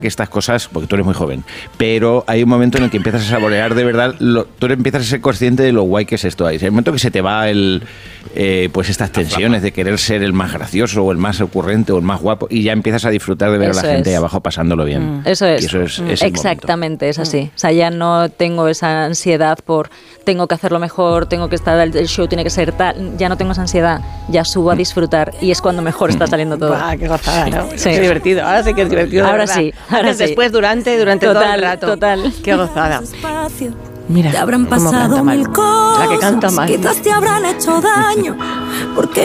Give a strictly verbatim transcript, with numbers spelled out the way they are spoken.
que estas cosas, porque tú eres muy joven, pero hay un momento en el que empiezas a saborear de verdad, lo, tú empiezas a ser consciente de lo guay que es esto. Hay un momento que se te va el, eh, pues estas tensiones de querer ser el más gracioso o el más ocurrente o el más guapo, y ya empiezas a disfrutar de ver eso a la gente es. ahí abajo pasándolo bien. Mm. Eso es, y eso es, mm. es el exactamente, momento. es así. O sea, ya no tengo esa ansiedad por tengo que hacerlo mejor, tengo que estar, el show tiene que ser tal, ya no tengo esa ansiedad, ya subo a disfrutar y es cuando mejor está saliendo todo. Buah, qué gozada, ¿no? Sí. Qué divertido, ahora sí que es divertido. Ahora ¿verdad? sí, ahora Antes, sí. después, durante, durante Total, todo el rato. total. Qué gozada. Mira, Te habrán cómo pasado canta mil mal. cosas, La que canta mal. quizás te habrán hecho daño, porque